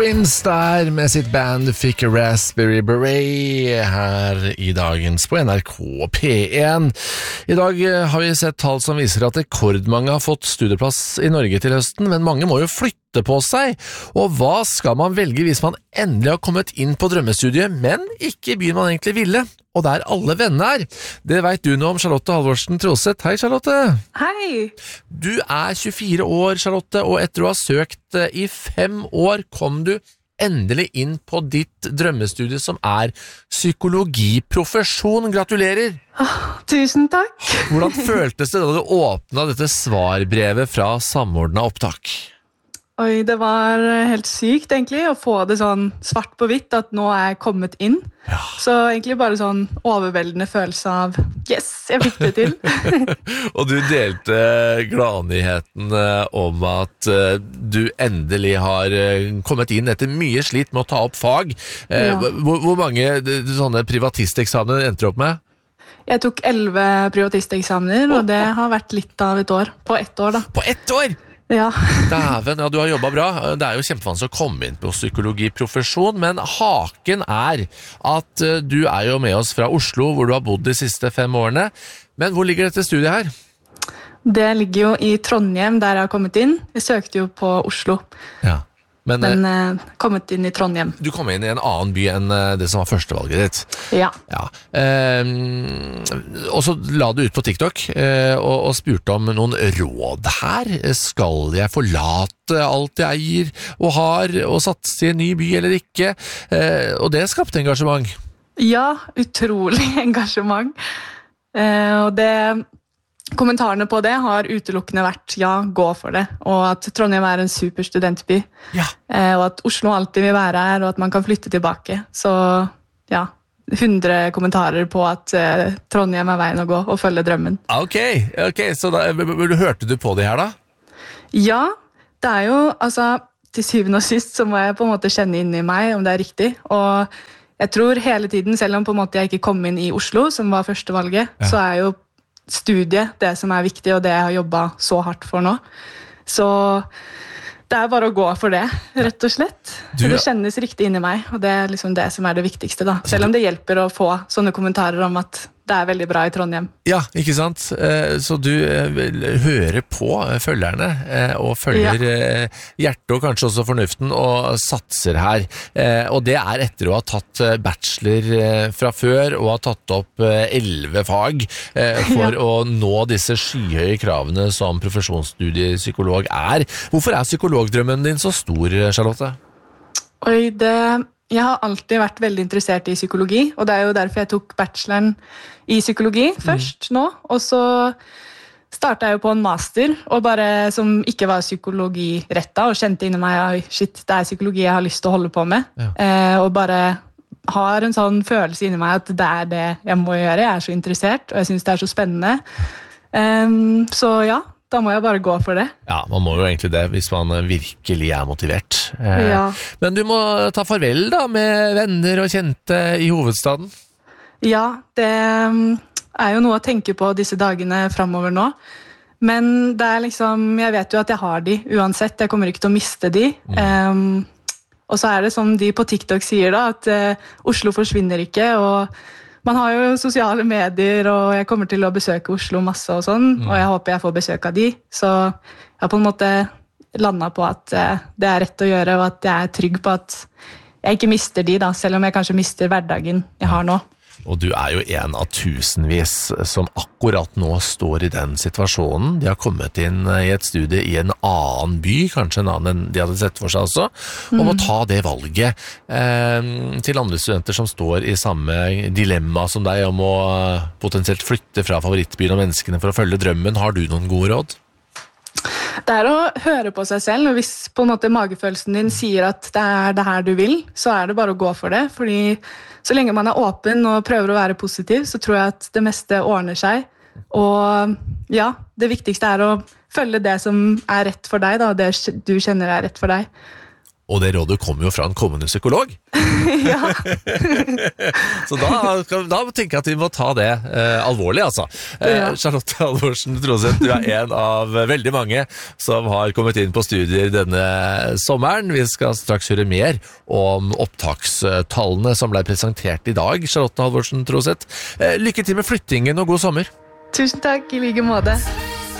Prince der med sitt band fikk Raspberry Beret her i dagens på NRK P1. I dag har vi sett tall som viser at rekordmange har fått studieplass i Norge til høsten, men mange må jo flytte på seg. Og hva skal man velge hvis man endelig har kommet inn på drømmestudiet, men ikke byen man egentlig ville, og der alle vennene er? Det vet du nå om, Charlotte Halvorsen Troseth. Hei, Charlotte. Hei. Du er 24 år, Charlotte, og etter å ha søkt i 5 år kom du endelig inn på ditt drømmestudie som er psykologiprofesjon. Gratulerer! Tusen takk! Hvordan føltes det da du åpnet dette svarbrevet fra Samordnet opptak? Oi, det var helt sykt egentlig å få det sånn svart på hvitt at nå er jeg kommet inn. Ja. Så egentlig bare sånn overveldende følelse av yes, jeg fikk det til. Og du delte gladnyheten om at du endelig har kommet inn etter mye slit med å ta opp fag. Ja. Hvor mange sånne privatisteksamen endte du opp med? Jeg tok 11 privatisteksaminer, og det har vært litt av et år. På 1 år da. På 1 år? Ja. Dæven, ja, du har jobbet bra. Det er jo kjempevanskelig å komme inn på psykologiprofesjon, men haken er at du er jo med oss fra Oslo, hvor du har bodd de siste 5 årene. Men hvor ligger dette studiet her? Det ligger jo i Trondheim, der jeg har kommet inn. Jeg søkte jo på Oslo, Ja. Men kommet inn i Trondheim. du kom inn i en annen by enn det som var førstevalget ditt. Ja. Ja. Og så la du ut på TikTok og spurte om noen råd her. Skal jeg forlate alt jeg eier og har og satse i en ny by eller ikke? Og det skapte engasjement. Ja, utrolig engasjement. Og kommentarene på det har utelukkende vært ja, gå for det, og at Trondheim er en super studentby, Ja. og at Oslo alltid vil være her, og at man kan flytte tilbake. Så ja, 100 kommentarer på at Trondheim er veien å gå og følge drømmen. Ok, så da, hørte du på det her da? Ja, det er jo, altså, til syvende og sist så må jeg på en måte kjenne inn i meg om det er riktig, og jeg tror hele tiden, selv om på en måte jeg ikke kom inn i Oslo, som var første valget, så er jo studiet det som er viktig, og det jeg har jobbet så hardt for nå. Så det er bare å gå for det, rett og slett. Det kjennes riktig inn i meg, og det er liksom det som er det viktigste da. Selv om det hjelper å få sånne kommentarer om at det er veldig bra i Trondheim. Ja, ikke sant? Så du hører på følgerne og følger hjertet og kanskje også fornuften og satser her. Og det er etter å ha tatt bachelor fra før og ha tatt opp 11 fag for å nå disse skyhøye kravene som profesjonsstudiepsykolog er. Hvorfor er psykologdrømmen din så stor, Charlotte? Oi, jeg har alltid vært veldig interessert i psykologi, og det er jo derfor jeg tok bacheloren i psykologi først nå, og så startet jeg jo på en master, og bare som ikke var psykologirettet, og kjente inni meg, oi, shit, det er psykologi jeg har lyst til å holde på med, og bare har en sånn følelse inni meg at det er det jeg må gjøre, jeg er så interessert, og jeg synes det er så spennende. Så ja, da må jeg bare gå for det. Ja, man må jo egentlig det hvis man virkelig er motivert. Ja. Men du må ta farvel da med venner og kjente i hovedstaden. Ja, det er jo noe å tenke på disse dagene fremover nå. Men det er liksom, jeg vet jo at jeg har de uansett, jeg kommer ikke til å miste de. Og så er det som de på TikTok sier da, at Oslo forsvinner ikke, og man har jo sosiale medier, og jeg kommer til å besøke Oslo masse og sånn, og jeg håper jeg får besøk av de. Så jeg har på en måte landet på at det er rett å gjøre, og at jeg er trygg på at jeg ikke mister de da, selv om jeg kanskje mister hverdagen jeg har nå. Og du er jo en av tusenvis som akkurat nå står i den situasjonen. De har kommet inn i et studie i en annen by, kanskje en annen enn de hadde sett for seg også, og må ta det valget til andre studenter som står i samme dilemma som deg om å potensielt flytte fra favorittbyen og menneskene for å følge drømmen. Har du noen gode råd? Det er å høre på seg selv, og hvis på en måte magefølelsen din sier at det er det her du vil, så er det bare å gå for det, fordi så lenge man er åpen og prøver å være positiv, så tror jeg at det meste ordner seg, og ja, det viktigste er å følge det som er rett for deg, da, det du kjenner er rett for deg. Og det rådet kommer jo fra en kommende psykolog. Ja. Så da tenker jeg at vi må ta det alvorlig, altså. Charlotte Halvorsen Troseth, du en av veldig mange som har kommet inn på studier denne sommeren. Vi skal straks høre mer om opptakstallene som ble presentert i dag. Charlotte Halvorsen Troseth, lykke til med flyttingen og god sommer. Tusen takk, i like måte.